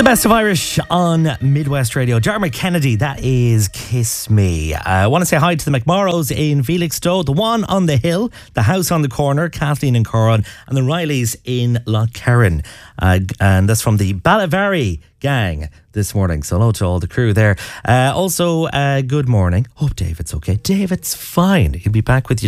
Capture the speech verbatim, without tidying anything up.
The best of Irish on Midwest Radio. Dermot Kennedy, that is Kiss Me. Uh, I want to say hi to the McMorrows in Felixstowe, the one on the hill, the house on the corner, Kathleen and Coran, and the Rileys in Lochcarron. Uh, and that's from the Ballavari gang this morning. So hello to all the crew there. Uh, also, uh, good morning. Hope David's okay. David's fine. He'll be back with you